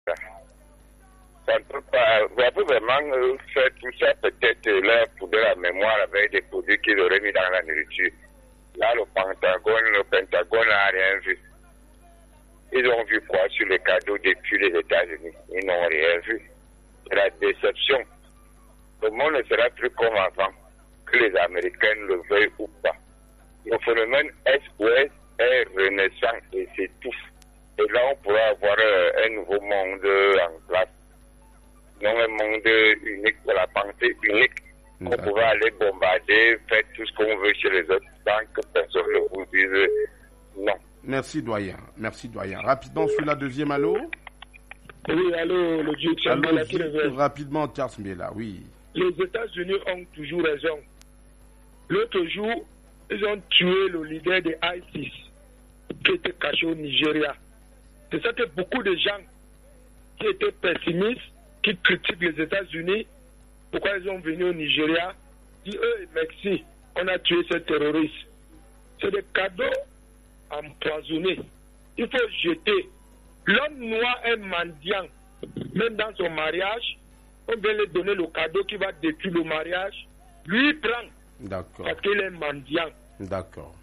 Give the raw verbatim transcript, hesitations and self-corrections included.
Ça ne peut pas, vous avez vraiment euh, fait tout ça peut-être là pour de la mémoire avec des produits qu'ils auraient mis dans la nourriture. Là, le Pentagone, le Pentagone n'a rien vu. Ils ont vu quoi sur les cadeaux depuis les États-Unis? Ils n'ont rien vu. C'est la déception. Le monde ne sera plus comme avant, que les Américains le veuillent ou pas. Le phénomène S O S est renaissant et s'étouffe. Et là, on pourra avoir euh, un nouveau monde en place. Non un monde unique pour la pensée unique. On pourra aller bombarder, faire tout ce qu'on veut chez les autres sans que personne ne vous dise non. Merci, doyen. Merci, doyen. Rapidement, sur la deuxième, allô? Oui, allô, le Dieu Allô, rapidement, Charles Mbela, oui. Les États-Unis ont toujours raison. L'autre jour, ils ont tué le leader de ISIS qui était caché au Nigeria. C'est ça que beaucoup de gens qui étaient pessimistes, qui critiquent les États-Unis, pourquoi ils sont venus au Nigeria, disent eux, merci, on a tué ces terroristes. C'est des cadeaux empoisonnés. Il faut jeter. L'homme noir est mendiant. Même dans son mariage, on vient lui donner le cadeau qui va détruire le mariage. Lui, il prend. D'accord. Parce qu'il est mendiant. D'accord.